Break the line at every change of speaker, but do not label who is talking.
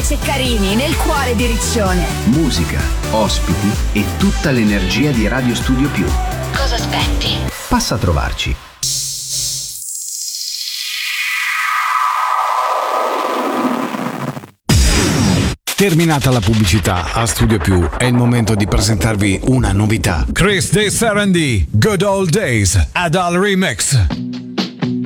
Daniele Ceccarini nel cuore di Riccione.
Musica, ospiti e tutta l'energia di Radio Studio Più.
Cosa aspetti?
Passa a trovarci.
Terminata la pubblicità, a Studio Più è il momento di presentarvi una novità. Chris De Sarandì, Good Old Days, Adal Remix.